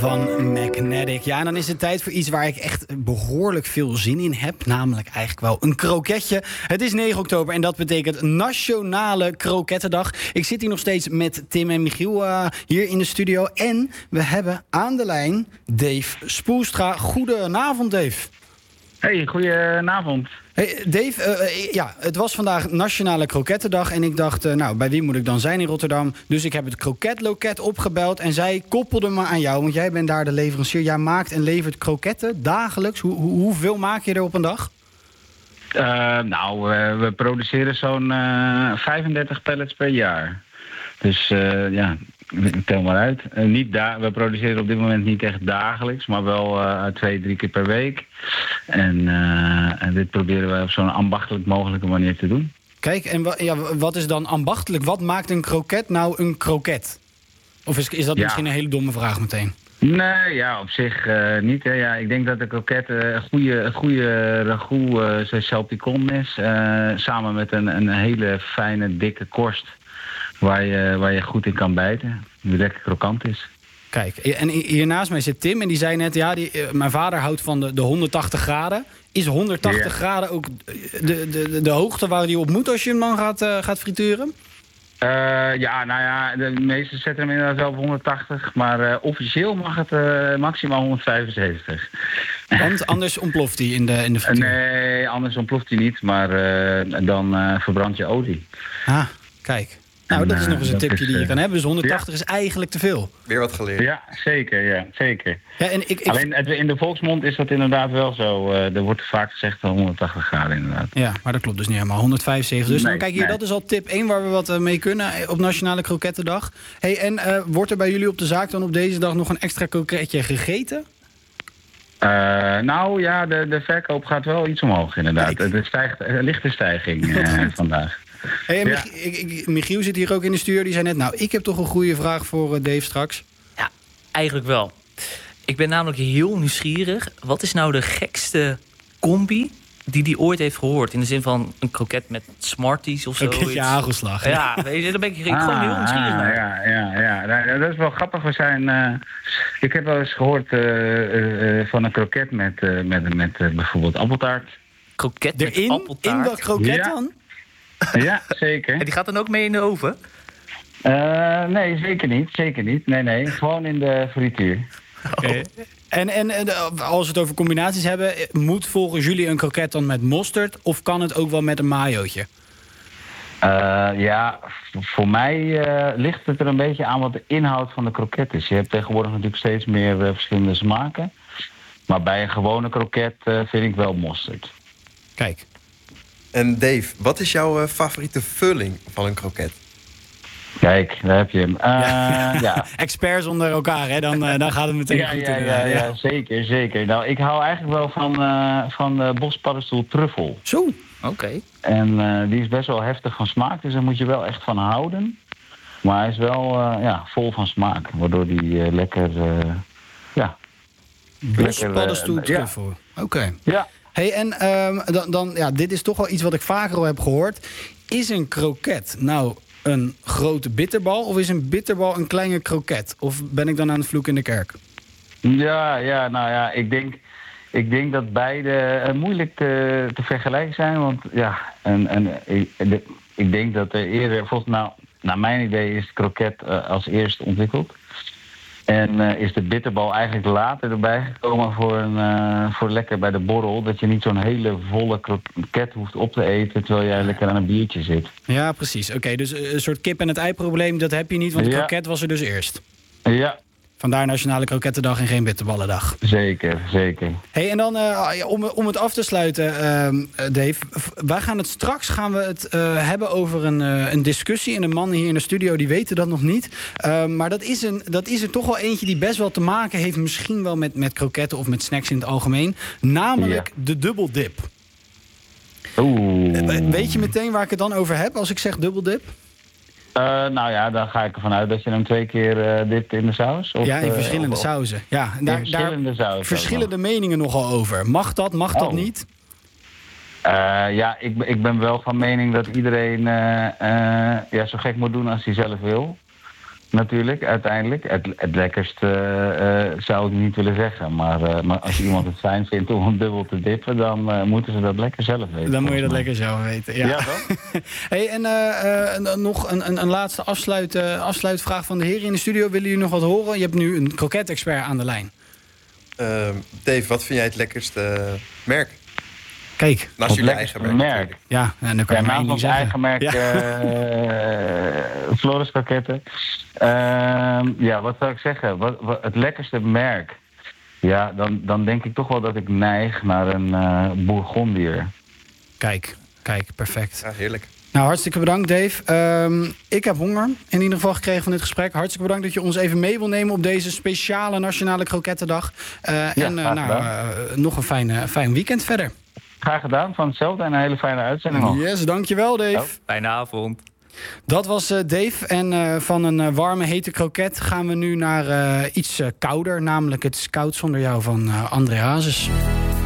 Van Magnetic. Ja, en dan is het tijd voor iets waar ik echt behoorlijk veel zin in heb. Namelijk eigenlijk wel een kroketje. Het is 9 oktober en dat betekent Nationale Krokettendag. Ik zit hier nog steeds met Tim en Michiel hier in de studio. En we hebben aan de lijn Dave Spoelstra. Goedenavond, Dave. Hey, goedenavond. Hey, Dave, het was vandaag Nationale Krokettendag. En ik dacht, bij wie moet ik dan zijn in Rotterdam? Dus ik heb het kroketloket opgebeld. En zij koppelde me aan jou, want jij bent daar de leverancier. Jij maakt en levert kroketten dagelijks. Hoeveel maak je er op een dag? We produceren zo'n 35 pallets per jaar. Dus tel maar uit. We produceren op dit moment niet echt dagelijks, maar wel 2-3 keer per week. En dit proberen we op zo'n ambachtelijk mogelijke manier te doen. Kijk, en wat is dan ambachtelijk? Wat maakt een kroket nou een kroket? Of is dat misschien een hele domme vraag meteen? Nee, ja, op zich niet. Hè. Ja, ik denk dat de kroket een goede ragout salpicon is. Samen met een hele fijne, dikke korst. Waar je goed in kan bijten. Die lekker krokant is. Kijk, en hier naast mij zit Tim en die zei net... mijn vader houdt van de 180 graden. Is 180 graden ook de hoogte waar die op moet als je hem dan gaat frituren? De meesten zetten hem inderdaad wel op 180. Maar officieel mag het maximaal 175. Want anders ontploft hij in de frituur? Nee, anders ontploft hij niet. Maar dan verbrand je olie. Ah, kijk. Nou, dat is nog eens een tipje die je kan hebben. Dus 180 is eigenlijk te veel. Weer wat geleerd. Ja, zeker. Ja, en Alleen in de volksmond is dat inderdaad wel zo. Er wordt vaak gezegd 180 graden inderdaad. Ja, maar dat klopt dus niet helemaal. 175. Dus kijk hier, dat is al tip 1 waar we wat mee kunnen op Nationale Krokettendag. Hey, en wordt er bij jullie op de zaak dan op deze dag nog een extra kroketje gegeten? De verkoop gaat wel iets omhoog inderdaad. Er stijgt een lichte stijging vandaag. Hey, Michiel zit hier ook in de studio. Die zei net, ik heb toch een goede vraag voor Dave straks. Ja, eigenlijk wel. Ik ben namelijk heel nieuwsgierig. Wat is nou de gekste combi die hij ooit heeft gehoord? In de zin van een kroket met Smarties of zo. Een keertje hagelslag. Ja, weet je, daar ben ik gewoon heel nieuwsgierig naar. Ja. Dat is wel grappig. We zijn... ik heb wel eens gehoord van een kroket met bijvoorbeeld appeltaart. Kroket met appeltaart? In dat kroket dan? Ja, zeker. En die gaat dan ook mee in de oven? Nee, zeker niet. Nee, gewoon in de frituur. Okay. En als we het over combinaties hebben... moet volgens jullie een kroket dan met mosterd... of kan het ook wel met een mayootje? Voor mij ligt het er een beetje aan wat de inhoud van de kroket is. Je hebt tegenwoordig natuurlijk steeds meer verschillende smaken. Maar bij een gewone kroket vind ik wel mosterd. Kijk. En Dave, wat is jouw favoriete vulling van een kroket? Kijk, daar heb je hem. Experts onder elkaar, hè? Dan gaat het meteen goed. Ja, zeker. Nou, ik hou eigenlijk wel van bospaddenstoel truffel. Zo, oké. En die is best wel heftig van smaak, dus daar moet je wel echt van houden. Maar hij is wel vol van smaak, waardoor die lekker... bospaddenstoel truffel. Oké. Ja. Hey, en dit is toch wel iets wat ik vaker al heb gehoord. Is een kroket nou een grote bitterbal of is een bitterbal een kleine kroket? Of ben ik dan aan het vloeken in de kerk? Ik denk dat beide moeilijk te vergelijken zijn. Want ik denk dat er eerder, naar mijn idee is het kroket als eerste ontwikkeld. En is de bitterbal eigenlijk later erbij gekomen voor lekker bij de borrel. Dat je niet zo'n hele volle kroket hoeft op te eten terwijl jij lekker aan een biertje zit. Ja, precies. Oké, dus een soort kip en het ei probleem, dat heb je niet, want de kroket was er dus eerst. Ja. Vandaar Nationale Krokettendag en geen bitterballendag. Zeker. Hey, en dan om het af te sluiten, Dave. Wij gaan het hebben over een discussie. En de mannen hier in de studio die weten dat nog niet. Maar dat is er toch wel eentje die best wel te maken heeft... misschien wel met kroketten of met snacks in het algemeen. Namelijk de dubbeldip. Weet je meteen waar ik het dan over heb als ik zeg dubbeldip? Dan ga ik ervan uit dat je hem 2 keer dipt in de saus. Of, in verschillende sauzen. Ja, daar verschillende meningen nogal over. Mag dat niet? Ik ben wel van mening dat iedereen zo gek moet doen als hij zelf wil. natuurlijk, uiteindelijk. Het lekkerste zou ik niet willen zeggen. Maar als iemand het fijn vindt om hem dubbel te dippen, dan moeten ze dat lekker zelf weten. Dan moet je dat lekker zelf weten. Ja, toch? Hey, en nog een laatste afsluitvraag van de heren in de studio. Willen jullie nog wat horen? Je hebt nu een kroket-expert aan de lijn. Dave, wat vind jij het lekkerste merk? Kijk. Naast jullie eigen merk. Ja, en dan kan je maar één ding ons zeggen. eigen merk, Floris kroketten. Wat zou ik zeggen? Het lekkerste merk? Ja, dan denk ik toch wel dat ik neig naar een Bourgondier. Kijk, perfect. Ja, heerlijk. Nou, hartstikke bedankt, Dave. Ik heb honger in ieder geval gekregen van dit gesprek. Hartstikke bedankt dat je ons even mee wil nemen op deze speciale Nationale Krokettendag. Nog een fijn weekend verder. Graag gedaan, van hetzelfde en een hele fijne uitzending nog. Yes, dankjewel, Dave. Fijne avond. Dat was Dave. En van een warme, hete kroket gaan we nu naar iets kouder. Namelijk het Koud Zonder Jou van André Hazes.